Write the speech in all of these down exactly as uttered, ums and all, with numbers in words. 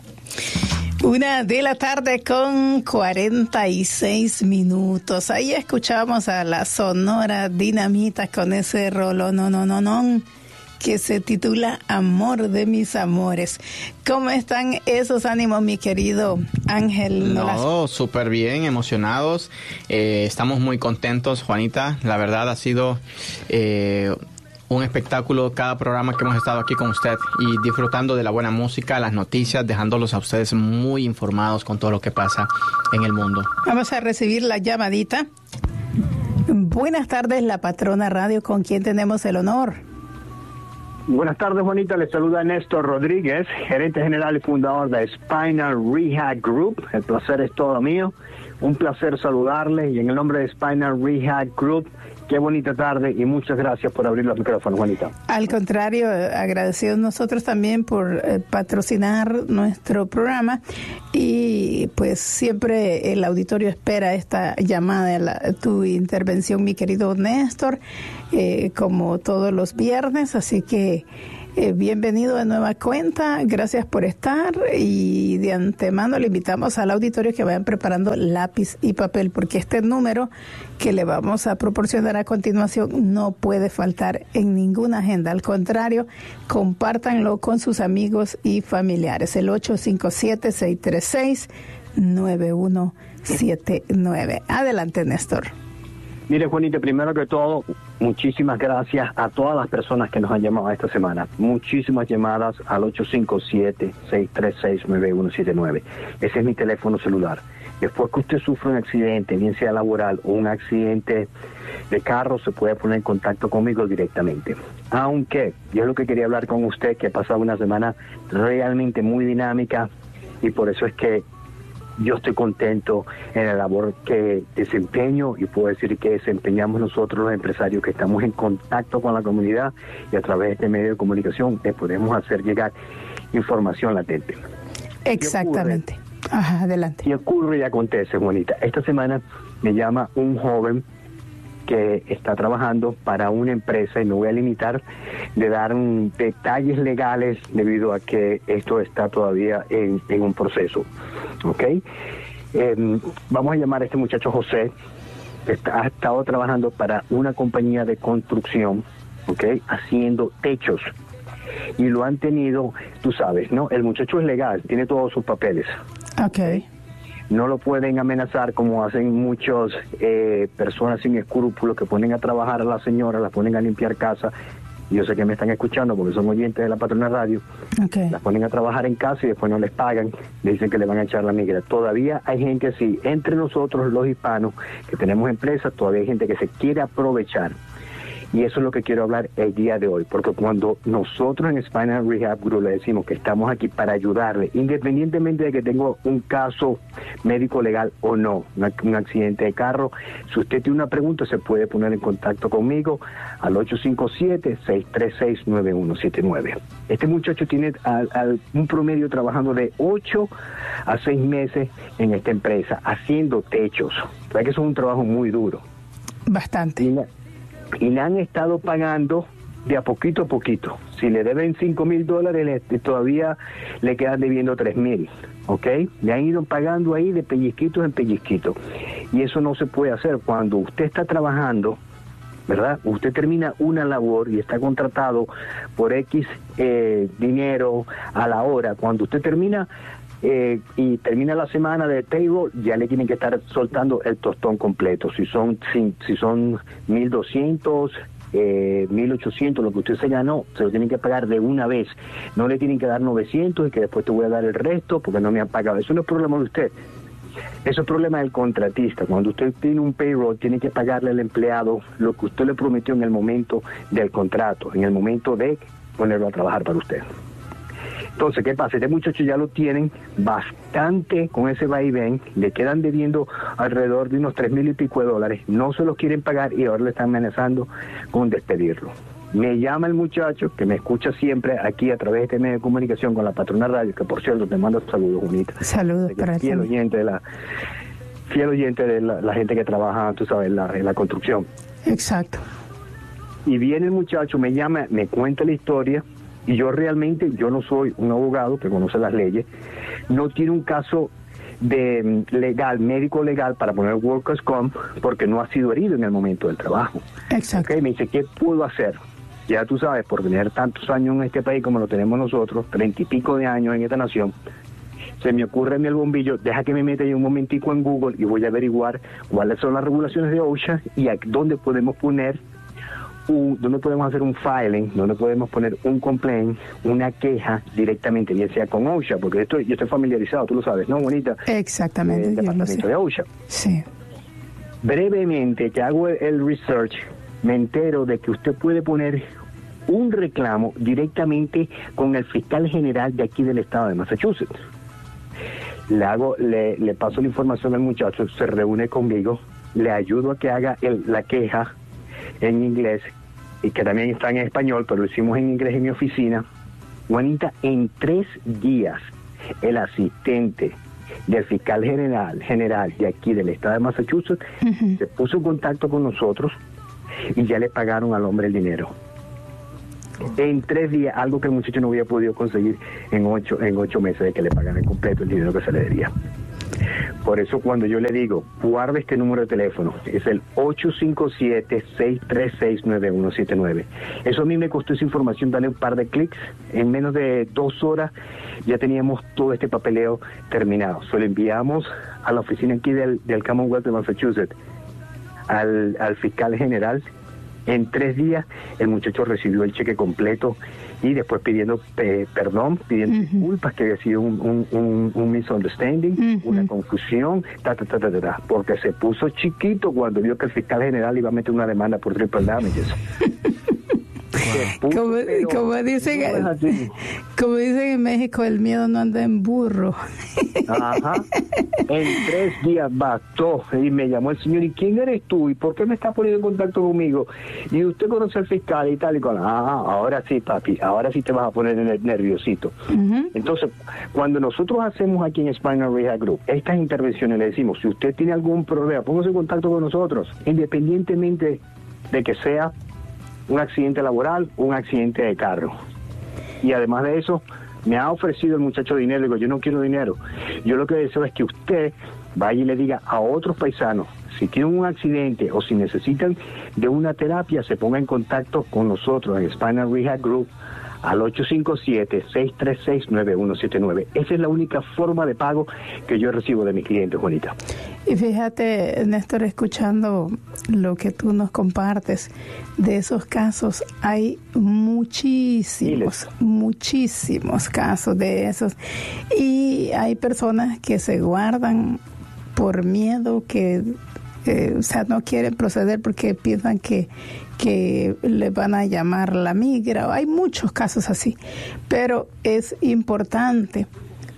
Una de la tarde con cuarenta y seis minutos. Ahí escuchamos a la Sonora Dinamita con ese rolo no no no no que se titula Amor de mis amores. ¿Cómo están esos ánimos, mi querido Ángel? No, súper bien, emocionados. Eh, estamos muy contentos, Juanita. La verdad ha sido eh, un espectáculo cada programa que hemos estado aquí con usted y disfrutando de la buena música, las noticias, dejándolos a ustedes muy informados con todo lo que pasa en el mundo. Vamos a recibir la llamadita. Buenas tardes, la Patrona Radio, ¿con quién tenemos el honor? Buenas tardes, Juanita. Les saluda Néstor Rodríguez, gerente general y fundador de Spinal Rehab Group. El placer es todo mío. Un placer saludarle y en el nombre de Spinal Rehab Group, qué bonita tarde y muchas gracias por abrir los micrófonos, Juanita. Al contrario, agradecidos nosotros también por eh, patrocinar nuestro programa y pues siempre el auditorio espera esta llamada, la, tu intervención, mi querido Néstor, eh, como todos los viernes, así que Eh, bienvenido de nueva cuenta, gracias por estar y de antemano le invitamos al auditorio que vayan preparando lápiz y papel porque este número que le vamos a proporcionar a continuación no puede faltar en ninguna agenda, al contrario, compártanlo con sus amigos y familiares, el ocho cinco siete, seis tres seis, nueve uno siete nueve. Adelante, Néstor. Mire, Juanita, primero que todo, muchísimas gracias a todas las personas que nos han llamado esta semana. Muchísimas llamadas al ocho cinco siete, seis tres seis, nueve uno siete nueve. Ese es mi teléfono celular. Después que usted sufre un accidente, bien sea laboral o un accidente de carro, se puede poner en contacto conmigo directamente. Aunque, yo es lo que quería hablar con usted, que ha pasado una semana realmente muy dinámica y por eso es que yo estoy contento en la labor que desempeño y puedo decir que desempeñamos nosotros los empresarios que estamos en contacto con la comunidad y a través de este medio de comunicación les podemos hacer llegar información latente. Exactamente. Ajá, adelante. Y ocurre y acontece, Juanita. Esta semana me llama un joven que está trabajando para una empresa y me voy a limitar de dar un, detalles legales debido a que esto está todavía en, en un proceso. ¿Ok? Eh, vamos a llamar a este muchacho José, que está, ha estado trabajando para una compañía de construcción, ¿ok? Haciendo techos. Y lo han tenido, tú sabes, ¿no? El muchacho es legal, tiene todos sus papeles. Ok. No lo pueden amenazar como hacen muchas eh, personas sin escrúpulos que ponen a trabajar a la señora, las ponen a limpiar casa. Yo sé que me están escuchando porque son oyentes de la Patrona Radio. Okay. Las ponen a trabajar en casa y después no les pagan. Le dicen que le van a echar la migra. Todavía hay gente así. Entre nosotros, los hispanos, que tenemos empresas, todavía hay gente que se quiere aprovechar. Y eso es lo que quiero hablar el día de hoy, porque cuando nosotros en Spinal Rehab Group le decimos que estamos aquí para ayudarle, independientemente de que tenga un caso médico legal o no, un accidente de carro, si usted tiene una pregunta se puede poner en contacto conmigo al ocho cinco siete, seis tres seis, nueve uno siete nueve. Este muchacho tiene al, al, un promedio trabajando de ocho a seis meses en esta empresa, haciendo techos. ¿Verdad que eso es un trabajo muy duro? Bastante. Y la, y le han estado pagando de a poquito a poquito. Si le deben cinco mil dólares, le, todavía le quedan debiendo tres mil, ¿ok? Le han ido pagando ahí de pellizquitos en pellizquitos. Y eso no se puede hacer. Cuando usted está trabajando, ¿verdad? Usted termina una labor y está contratado por X eh, dinero a la hora. Cuando usted termina... Eh, y termina la semana de payroll, ya le tienen que estar soltando el tostón completo. Si son si, si son mil doscientos, eh, mil ochocientos, lo que usted se ganó, se lo tienen que pagar de una vez. No le tienen que dar novecientos y que después te voy a dar el resto porque no me han pagado. Eso no es problema de usted. Eso es problema del contratista. Cuando usted tiene un payroll, tiene que pagarle al empleado lo que usted le prometió en el momento del contrato, en el momento de ponerlo a trabajar para usted. Entonces, ¿qué pasa? Este muchacho ya lo tienen bastante con ese vaivén, le quedan debiendo alrededor de unos tres mil y pico de dólares, no se los quieren pagar y ahora le están amenazando con despedirlo. Me llama el muchacho, que me escucha siempre aquí a través de este medio de comunicación con la Patrona Radio, que por cierto te mando saludos, Junita. Saludos para ti. Fiel oyente de la, fiel oyente de la, la gente que trabaja, tú sabes, en la, en la construcción. Exacto. Y viene el muchacho, me llama, me cuenta la historia, y yo realmente, yo no soy un abogado que conoce las leyes, no tiene un caso de legal, médico legal para poner workers comp porque no ha sido herido en el momento del trabajo. Exacto. Okay, me dice, ¿qué puedo hacer? Ya tú sabes, por tener tantos años en este país como lo tenemos nosotros, treinta y pico de años en esta nación, se me ocurre en el bombillo, deja que me meta yo un momentico en Google y voy a averiguar cuáles son las regulaciones de OSHA y a dónde podemos poner un, dónde podemos hacer un filing, dónde podemos poner un complaint, una queja directamente, bien sea con OSHA, porque esto, yo estoy familiarizado, tú lo sabes, ¿no, bonita? Exactamente, el yo lo sé. departamento de OSHA. Sí. Brevemente, que hago el, el research, me entero de que usted puede poner un reclamo directamente con el fiscal general de aquí del estado de Massachusetts. Le hago, le, le paso la información al muchacho, se reúne conmigo, le ayudo a que haga el, la queja en inglés, y que también está en español, pero lo hicimos en inglés en mi oficina. Juanita, en tres días, el asistente del fiscal general, general de aquí del estado de Massachusetts, uh-huh, se puso en contacto con nosotros y ya le pagaron al hombre el dinero. En tres días, algo que el muchacho no había podido conseguir en ocho, en ocho meses de que le pagaran completo el dinero que se le debía. Por eso cuando yo le digo, guarde este número de teléfono, es el ocho cinco siete, seis tres seis, nueve uno siete nueve. Eso a mí me costó esa información, darle un par de clics. En menos de dos horas ya teníamos todo este papeleo terminado. Se lo enviamos a la oficina aquí del, del Commonwealth de Massachusetts, al, al fiscal general. En tres días el muchacho recibió el cheque completo y después pidiendo eh, perdón, pidiendo uh-huh. disculpas, que había sido un, un, un, un misunderstanding, uh-huh. una confusión, ta, ta, ta, ta, ta, ta, porque se puso chiquito cuando vio que el fiscal general iba a meter una demanda por triple damages. Puso, como, pero, como, dicen, no como dicen en México, el miedo no anda en burro. Ajá. En tres días bastó y me llamó el señor, ¿y quién eres tú? ¿Y por qué me estás poniendo en contacto conmigo? Y usted conoce al fiscal y tal y con, ah, ahora sí, papi, ahora sí te vas a poner nerviosito. Uh-huh. Entonces, cuando nosotros hacemos aquí en Spinal Rehab Group estas intervenciones, le decimos, si usted tiene algún problema, póngase en contacto con nosotros, independientemente de que sea un accidente laboral, un accidente de carro. Y además de eso, me ha ofrecido el muchacho dinero. Digo, yo no quiero dinero. Yo lo que deseo es que usted vaya y le diga a otros paisanos, si tienen un accidente o si necesitan de una terapia, se ponga en contacto con nosotros en Spinal Rehab Group al ocho cinco siete, seis tres seis, nueve uno siete nueve. Esa es la única forma de pago que yo recibo de mis clientes, Juanita. Y fíjate, Néstor, escuchando lo que tú nos compartes, de esos casos hay muchísimos, Miles. muchísimos casos de esos. Y hay personas que se guardan por miedo, que eh, o sea, no quieren proceder porque piensan que que le van a llamar la migra. Hay muchos casos así, pero es importante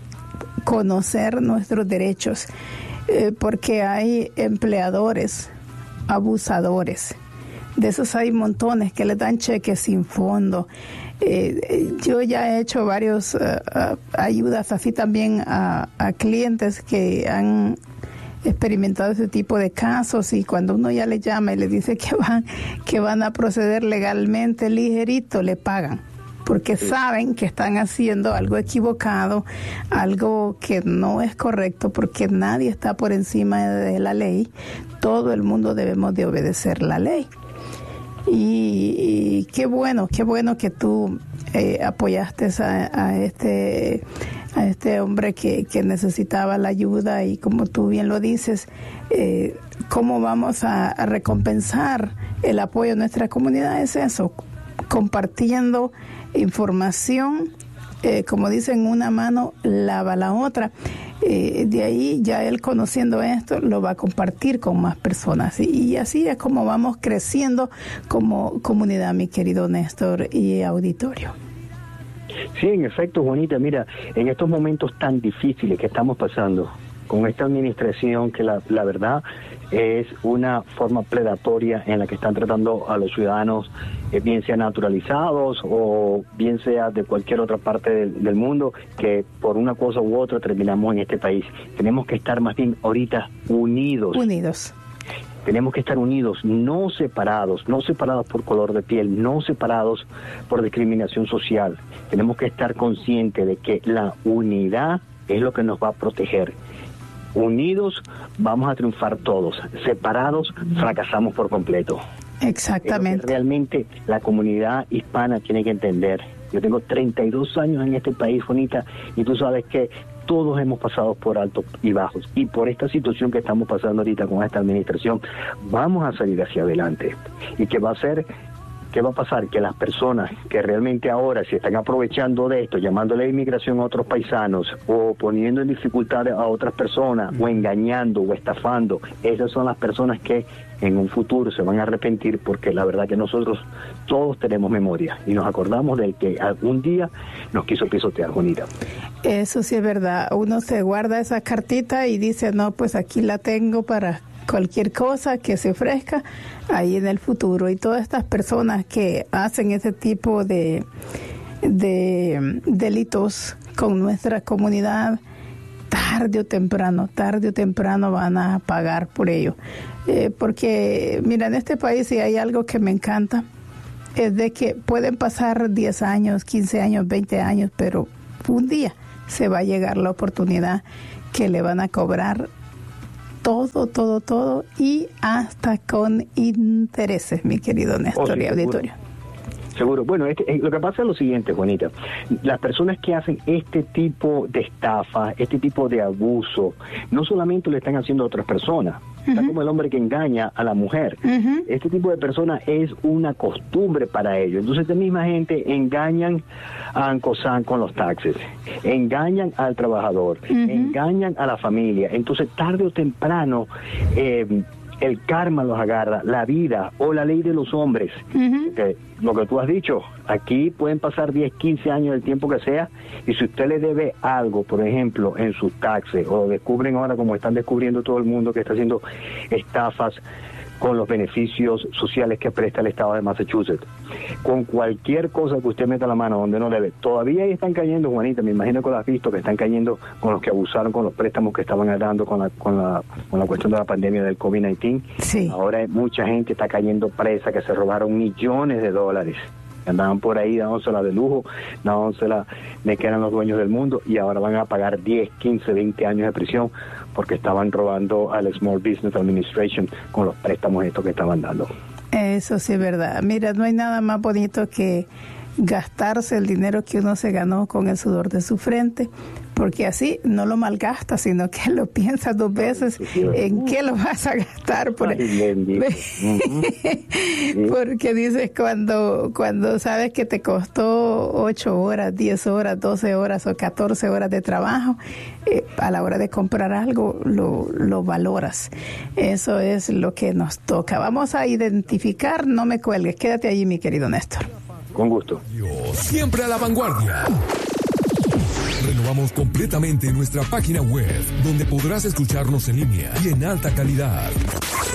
conocer nuestros derechos, eh, porque hay empleadores abusadores. De esos hay montones que le dan cheques sin fondo. Eh, yo ya he hecho varios uh, uh, ayudas así también a, a clientes que han experimentado ese tipo de casos, y cuando uno ya le llama y le dice que van que van a proceder legalmente, ligerito le pagan, porque saben que están haciendo algo equivocado, algo que no es correcto, porque nadie está por encima de la ley. Todo el mundo debemos de obedecer la ley. Y, y qué bueno, qué bueno que tú eh, apoyaste a, a este a este hombre que, que necesitaba la ayuda, y como tú bien lo dices, eh, cómo vamos a, a recompensar el apoyo de nuestra comunidad. Es eso, compartiendo información, eh, como dicen, una mano lava la otra. Eh, de ahí ya él, conociendo esto, lo va a compartir con más personas, y, y así es como vamos creciendo como comunidad, mi querido Néstor y auditorio. Sí, en efecto, Juanita, mira, en estos momentos tan difíciles que estamos pasando con esta administración, que la, la verdad es una forma predatoria en la que están tratando a los ciudadanos, eh, bien sean naturalizados o bien sea de cualquier otra parte del, del mundo, que por una cosa u otra terminamos en este país. Tenemos que estar más bien ahorita unidos. Unidos. Tenemos que estar unidos, no separados, no separados por color de piel, no separados por discriminación social. Tenemos que estar conscientes de que la unidad es lo que nos va a proteger. Unidos vamos a triunfar todos, separados fracasamos por completo. Exactamente. Es lo que realmente la comunidad hispana tiene que entender. Yo tengo treinta y dos años en este país, Juanita, y tú sabes que todos hemos pasado por altos y bajos, y por esta situación que estamos pasando ahorita con esta administración, vamos a salir hacia adelante. ¿Y qué va a hacer? ¿Qué va a pasar? Que las personas que realmente ahora se están aprovechando de esto, llamándole a inmigración a otros paisanos, o poniendo en dificultad a otras personas, o engañando, o estafando, esas son las personas que en un futuro se van a arrepentir, porque la verdad que nosotros todos tenemos memoria y nos acordamos del que algún día nos quiso pisotear, Juanita. Eso sí es verdad. Uno se guarda esa cartita y dice, no, pues aquí la tengo para cualquier cosa que se ofrezca ahí en el futuro. Y todas estas personas que hacen ese tipo de, de delitos con nuestra comunidad, tarde o temprano, tarde o temprano van a pagar por ello. Eh, porque, mira, en este país si hay algo que me encanta, es de que pueden pasar diez años, quince años, veinte años, pero un día se va a llegar la oportunidad que le van a cobrar todo, todo, todo, y hasta con intereses, mi querido Néstor, oh, sí, y auditorio. Seguro. Bueno, este, lo que pasa es lo siguiente, Juanita. Las personas que hacen este tipo de estafa, este tipo de abuso, no solamente lo están haciendo a otras personas. Uh-huh. Está como el hombre que engaña a la mujer. Uh-huh. Este tipo de personas es una costumbre para ellos. Entonces, esta misma gente engañan a Ancosan con los taxes, engañan al trabajador, uh-huh. engañan a la familia. Entonces, tarde o temprano, eh, el karma los agarra, la vida o la ley de los hombres. Uh-huh. Okay. Lo que tú has dicho, aquí pueden pasar diez, quince años, el tiempo que sea, y si usted le debe algo, por ejemplo, en sus taxes, o descubren ahora, como están descubriendo todo el mundo, que está haciendo estafas con los beneficios sociales que presta el estado de Massachusetts, con cualquier cosa que usted meta la mano donde no debe, todavía ahí están cayendo, Juanita, me imagino que lo has visto, que están cayendo con los que abusaron con los préstamos que estaban dando con la con la, con la cuestión de la pandemia del COVID diecinueve. Sí. Ahora mucha gente está cayendo presa, que se robaron millones de dólares, andaban por ahí dándosela de lujo, dándosela de que eran los dueños del mundo, y ahora van a pagar diez, quince, veinte años de prisión porque estaban robando al Small Business Administration con los préstamos estos que estaban dando. Eso sí es verdad. Mira, no hay nada más bonito que gastarse el dinero que uno se ganó con el sudor de su frente, porque así no lo malgastas, sino que lo piensas dos veces en qué lo vas a gastar. Por... porque dices, cuando cuando sabes que te costó ocho horas, diez horas, doce horas o catorce horas de trabajo, eh, a la hora de comprar algo lo, lo valoras. Eso es lo que nos toca. Vamos a identificar, no me cuelgues, quédate allí, mi querido Néstor. Con gusto. Siempre a la vanguardia. Renovamos completamente nuestra página web, donde podrás escucharnos en línea y en alta calidad.